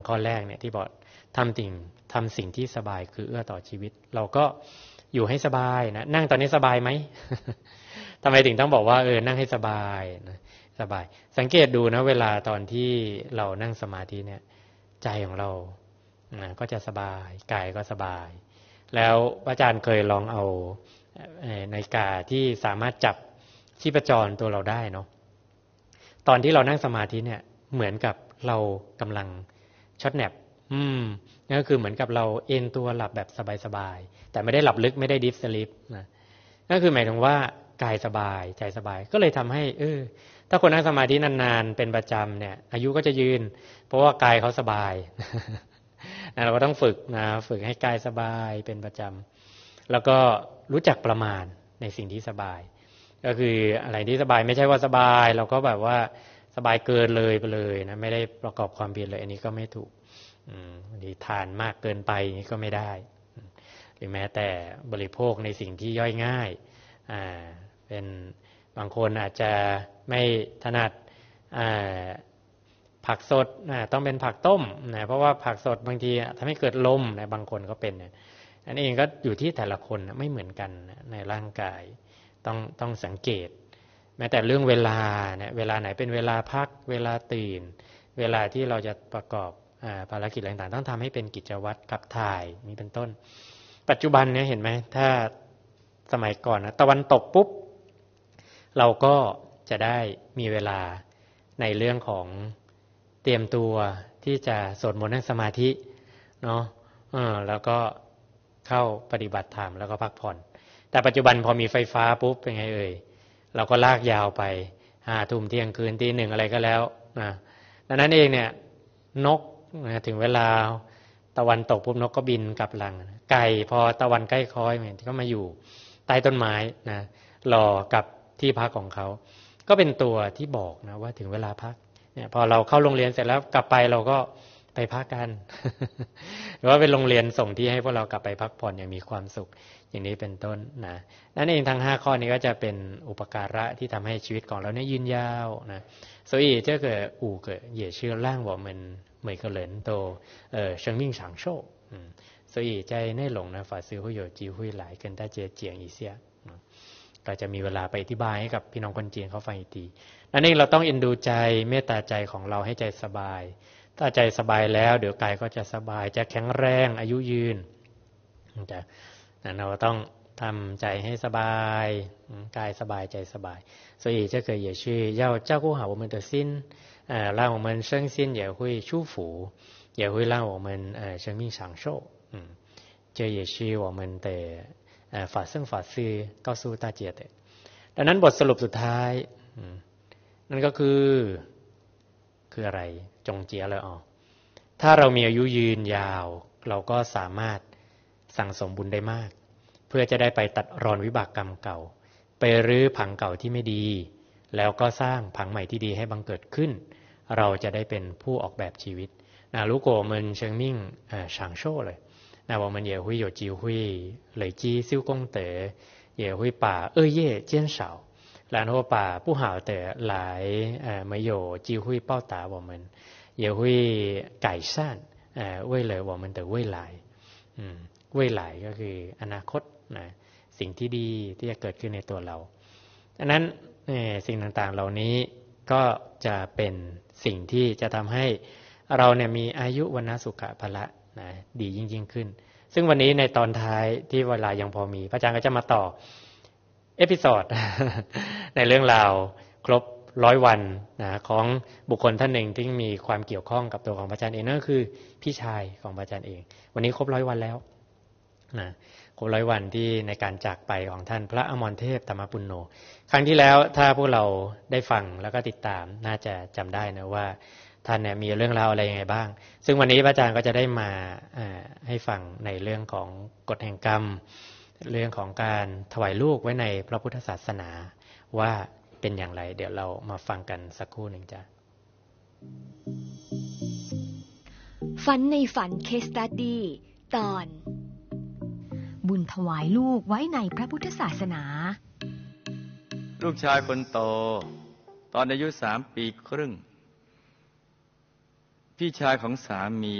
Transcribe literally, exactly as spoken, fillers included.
ข้อแรกเนี่ยที่บอกทำสิ่งทำสิ่งที่สบายคือเอื้อต่อชีวิตเราก็อยู่ให้สบายนะนั่งตอนนี้สบายไหม ทำไมถึงต้องบอกว่าเออนั่งให้สบายนะสบายสังเกตดูนะเวลาตอนที่เรานั่งสมาธิเนี่ยใจของเรานะก็จะสบายกายก็สบายแล้วอาจารย์เคยลองเอานาฬิกาที่สามารถจับชีพจรตัวเราได้เนาะตอนที่เรานั่งสมาธิเนี่ยเหมือนกับเรากำลังช็อตแนปอืมนั่นก็คือเหมือนกับเราเอนตัวหลับแบบสบายๆแต่ไม่ได้หลับลึกไม่ได้ดิฟสลิปนะนั่นคือหมายถึงว่ากายสบายใจสบายก็เลยทำให้เออถ้าคนนั่งสมาธินานๆเป็นประจำเนี่ยอายุก็จะยืนเพราะว่ากายเขาสบาย นะเราก็ต้องฝึกนะฝึกให้กายสบายเป็นประจำแล้วก็รู้จักประมาณในสิ่งที่สบายก็คืออะไรที่สบายไม่ใช่ว่าสบายเราก็แบบว่าสบายเกินเลยไปเลยนะไม่ได้ประกอบความเพียรเลยอันนี้ก็ไม่ถูกบางทีทานมากเกินไปนี่ก็ไม่ได้หรือแม้แต่บริโภคในสิ่งที่ย่อยง่ายอ่าเป็นบางคนอาจจะไม่ถนัดอ่าผักสดนะต้องเป็นผักต้มนะเพราะว่าผักสดบางทีทำให้เกิดลมนะบางคนก็เป็นนะอันนี้เองก็อยู่ที่แต่ละคนนะไม่เหมือนกันนะในร่างกายต้องต้องสังเกตแม้แต่เรื่องเวลาเนี่ยเวลาไหนเป็นเวลาพักเวลาตื่นเวลาที่เราจะประกอบภารกิจต่างๆต้องทำให้เป็นกิจวัตรขับถ่ายนี้เป็นต้นปัจจุบันเนี่ยเห็นไหมถ้าสมัยก่อนนะตะวันตกปุ๊บเราก็จะได้มีเวลาในเรื่องของเตรียมตัวที่จะสวดมนต์นั่งสมาธิเนาะแล้วก็เข้าปฏิบัติธรรมแล้วก็พักผ่อนแต่ปัจจุบันพอมีไฟฟ้าปุ๊บเป็นไงเอ่ยเราก็ลากยาวไปห้าทุ่มเที่ยงคืนตีหนึ่งอะไรก็แล้วนะดังนั้นเองเนี่ยนกนะถึงเวลาตะวันตกปุ๊บนกก็บินกลับรังไก่พอตะวันใกล้คล้อยมันก็มาอยู่ใต้ต้นไม้นะรอกับที่พักของเขาก็เป็นตัวที่บอกนะว่าถึงเวลาพักเนี่ยพอเราเข้าโรงเรียนเสร็จแล้วกลับไปเราก็ไปพักกัน หรือว่าเป็นโรงเรียนส่งที่ให้พวกเรากลับไปพักผ่อนอย่างมีความสุขอย่างนี้เป็นต้นนะนั่นเองทั้งห้าข้อนี้ก็จะเป็นอุปการะที่ทำให้ชีวิตของเราเนี่ยยืนยาวนะ所以这个五个也是让我们每个人都呃生命长寿嗯所以在内容呢法师会有机会来跟大家讲一下ก็จะมีเวลาไปอธิบายให้กับพี่น้องคนจีนเขาฟังอีกทีนั่นเองเราต้องเอ็นดูใจเมตตาใจของเราให้ใจสบายถ้าใจสบายแล้วเดี๋ยวกายก็จะสบายจะแข็งแรงอายุยืนจะเราต้องทำใจให้สบายกายสบายใจสบาย所以这个也是要照顾好我们的心呃让我们身心也会舒服也会让我们呃生命长寿嗯这也是我们的法生法师告诉大家的ดังนั้นบทสรุปสุดท้ายนั่นก็คือคืออะไรจงเจียเลยอ๋อถ้าเรามีอายุยืนยาวเราก็สามารถสั่งสมบุญได้มากเพื่อจะได้ไปตัดรอนวิบากกรรมเก่าไปรื้อผังเก่าที่ไม่ดีแล้วก็สร้างผังใหม่ที่ดีให้บังเกิดขึ้นเราจะได้เป็นผู้ออกแบบชีวิตนะ如果我们生命呃长寿了那我们也会有机会累积修功德也会把恶业减少然后把不好的来呃没有机会报答我们也会改善呃为了我们的未来嗯未来ก็คืออนาคตนะสิ่งที่ดีที่จะเกิดขึ้นในตัวเราดังนั้นสิ่งต่างๆเหล่านี้ก็จะเป็นสิ่งที่จะทำให้เราเนี่ยมีอายุวรรณสุขภละนะดียิ่งๆขึ้นซึ่งวันนี้ในตอนท้ายที่เวลายังพอมีพระอาจารย์ก็จะมาต่อเอพิโซด ในเรื่องราวครบร้อยวันนะของบุคคลท่านหนึ่งที่มีความเกี่ยวข้องกับตัวของพระอาจารย์เองนั่นก็คือพี่ชายของพระอาจารย์เองวันนี้ครบร้อยวันแล้วนะครบร้อยวันที่ในการจากไปของท่านพระอมรเทพธรรมปุณโญครั้งที่แล้วถ้าพวกเราได้ฟังแล้วก็ติดตามน่าจะจำได้นะว่าท่านเนี่ยมีเรื่องราวอะไรยังไงบ้างซึ่งวันนี้พระอาจารย์ก็จะได้มาให้ฟังในเรื่องของกฎแห่งกรรมเรื่องของการถวายลูกไว้ในพระพุทธศาสนาว่าเป็นอย่างไรเดี๋ยวเรามาฟังกันสักครู่หนึ่งจ้ะฝันในฝันเคสตัดดี้ตอนบุญถวายลูกไว้ในพระพุทธศาสนาลูกชายคนโตตอนอายุสามปีครึ่งพพี่ชายของสามี